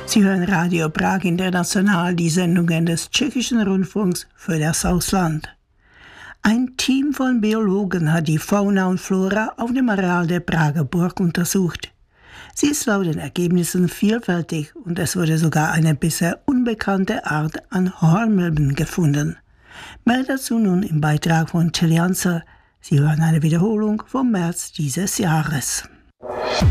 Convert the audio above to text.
Sie hören Radio Prag International, die Sendungen des tschechischen Rundfunks für das Ausland. Ein Team von Biologen hat die Fauna und Flora auf dem Areal der Prager Burg untersucht. Sie ist laut den Ergebnissen vielfältig und es wurde sogar eine bisher unbekannte Art an Hornmilben gefunden. Mehr dazu nun im Beitrag von Tilly Anser. Sie hören eine Wiederholung vom März dieses Jahres.